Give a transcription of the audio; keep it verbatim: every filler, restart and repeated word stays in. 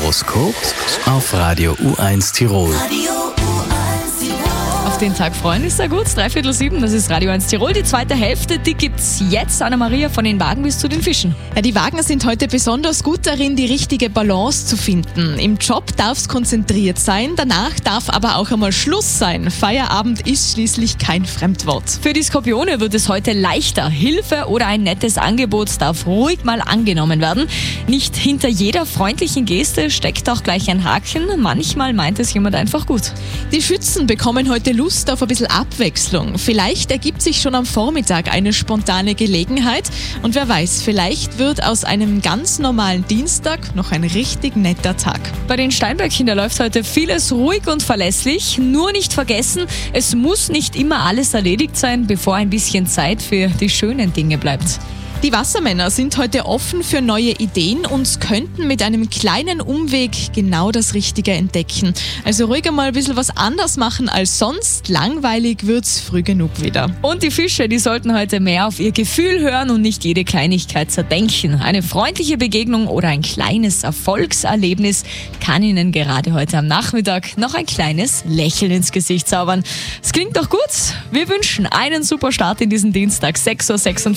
Horoskop auf Radio U eins Tirol. Auf den Tag freuen ist sehr gut. Dreiviertel sieben, das ist Radio eins Tirol. Die zweite Hälfte, die gibt's jetzt. Anna-Maria, von den Wagen bis zu den Fischen. Ja, die Wagen sind heute besonders gut darin, die richtige Balance zu finden. Im Job darf's konzentriert sein, danach darf aber auch einmal Schluss sein. Feierabend ist schließlich kein Fremdwort. Für die Skorpione wird es heute leichter. Hilfe oder ein nettes Angebot darf ruhig mal angenommen werden. Nicht hinter jeder freundlichen Geste steckt auch gleich ein Haken. Manchmal meint es jemand einfach gut. Die Schützen bekommen heute Lust auf ein bisschen Abwechslung. Vielleicht ergibt sich schon am Vormittag eine spontane Gelegenheit und wer weiß, vielleicht wird aus einem ganz normalen Dienstag noch ein richtig netter Tag. Bei den Steinböckchen, da läuft heute vieles ruhig und verlässlich. Nur nicht vergessen, es muss nicht immer alles erledigt sein, bevor ein bisschen Zeit für die schönen Dinge bleibt. Die Wassermänner sind heute offen für neue Ideen und könnten mit einem kleinen Umweg genau das Richtige entdecken. Also ruhig mal ein bisschen was anders machen als sonst. Langweilig wird's früh genug wieder. Und die Fische, die sollten heute mehr auf ihr Gefühl hören und nicht jede Kleinigkeit zerdenken. Eine freundliche Begegnung oder ein kleines Erfolgserlebnis kann Ihnen gerade heute am Nachmittag noch ein kleines Lächeln ins Gesicht zaubern. Es klingt doch gut. Wir wünschen einen super Start in diesen Dienstag, sechs Uhr sechsundvierzig.